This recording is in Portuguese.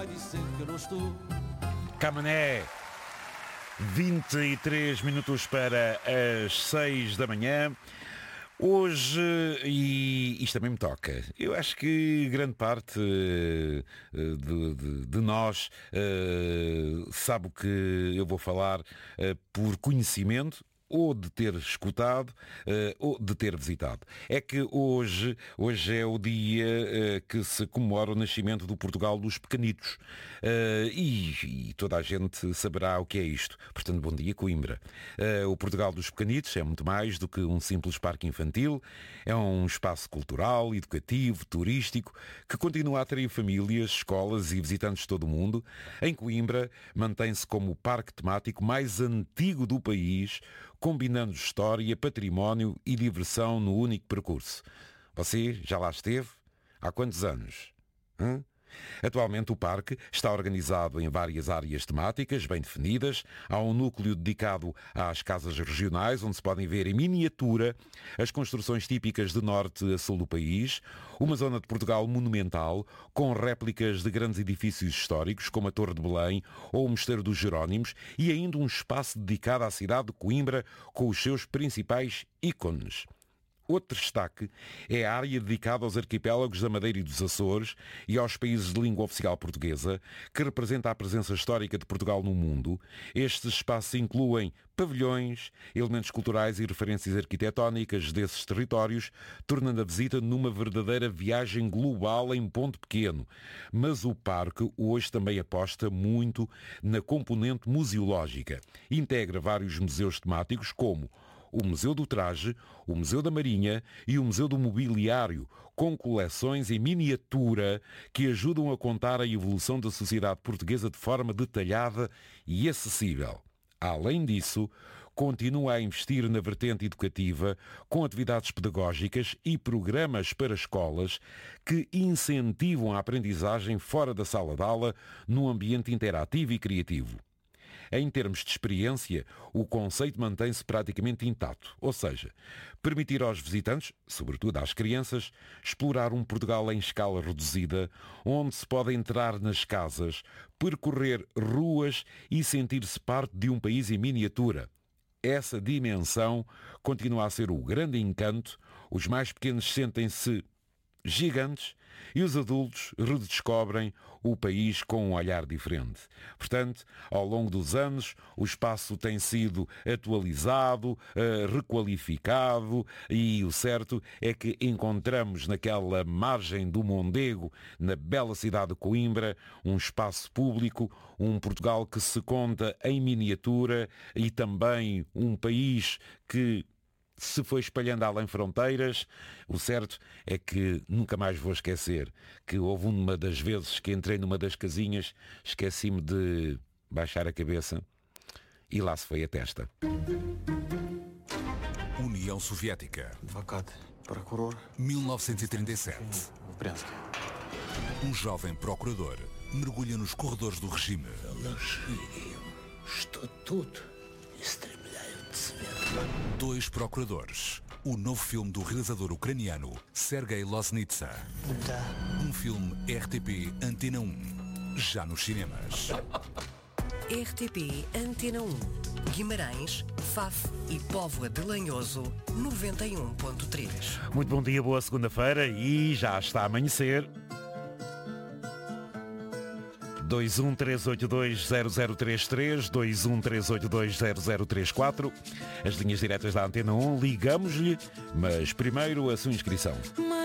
vai dizer que eu não estou. Camané, 23 minutos para as 6 da manhã. Hoje, e isto também me toca, eu acho que grande parte de nós sabe o que eu vou falar por conhecimento, ou de ter escutado, ou de ter visitado. É que hoje é o dia que se comemora o nascimento do Portugal dos Pequenitos. E toda a gente saberá o que é isto. Portanto, bom dia, Coimbra. O Portugal dos Pequenitos é muito mais do que um simples parque infantil. É um espaço cultural, educativo, turístico, que continua a atrair famílias, escolas e visitantes de todo o mundo. Em Coimbra, mantém-se como o parque temático mais antigo do país, combinando história, património e diversão no único percurso. Você já lá esteve? Há quantos anos? Atualmente o parque está organizado em várias áreas temáticas bem definidas. Há um núcleo dedicado às casas regionais, onde se podem ver em miniatura as construções típicas de norte a sul do país. Uma zona de Portugal monumental, com réplicas de grandes edifícios históricos, como a Torre de Belém ou o Mosteiro dos Jerónimos, e ainda um espaço dedicado à cidade de Coimbra, com os seus principais ícones. Outro destaque é a área dedicada aos arquipélagos da Madeira e dos Açores e aos países de língua oficial portuguesa, que representa a presença histórica de Portugal no mundo. Estes espaços incluem pavilhões, elementos culturais e referências arquitetónicas desses territórios, tornando a visita numa verdadeira viagem global em ponto pequeno. Mas o parque hoje também aposta muito na componente museológica. Integra vários museus temáticos como o Museu do Traje, o Museu da Marinha e o Museu do Mobiliário, com coleções em miniatura que ajudam a contar a evolução da sociedade portuguesa de forma detalhada e acessível. Além disso, continua a investir na vertente educativa com atividades pedagógicas e programas para escolas que incentivam a aprendizagem fora da sala de aula num ambiente interativo e criativo. Em termos de experiência, o conceito mantém-se praticamente intacto, ou seja, permitir aos visitantes, sobretudo às crianças, explorar um Portugal em escala reduzida, onde se pode entrar nas casas, percorrer ruas e sentir-se parte de um país em miniatura. Essa dimensão continua a ser o grande encanto. Os mais pequenos sentem-se gigantes e os adultos redescobrem o país com um olhar diferente. Portanto, ao longo dos anos, o espaço tem sido atualizado, requalificado, e o certo é que encontramos naquela margem do Mondego, na bela cidade de Coimbra, um espaço público, um Portugal que se conta em miniatura e também um país que se foi espalhando além fronteiras. O certo é que nunca mais vou esquecer que houve uma das vezes que entrei numa das casinhas, esqueci-me de baixar a cabeça e lá se foi a testa. União Soviética. Advogado, procurador. 1937. Брянске. Um jovem procurador mergulha nos corredores do regime. Estou todo estremilhado de se ver. Dois procuradores. O novo filme do realizador ucraniano Sergei Loznitsa. Um filme RTP Antena 1. Já nos cinemas. RTP Antena 1. Guimarães, Faf e Póvoa de Lanhoso, 91.3. Muito bom dia, boa segunda-feira e já está a amanhecer. 213820033, 213820034, as linhas diretas da Antena 1, ligamos-lhe, mas primeiro a sua inscrição.